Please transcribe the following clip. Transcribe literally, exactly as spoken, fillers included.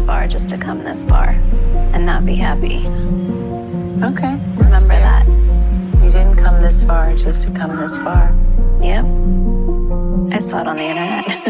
far just to come this far and not be happy. Okay. Remember that. You didn't come this far just to come this far. Yep. I saw it on the internet.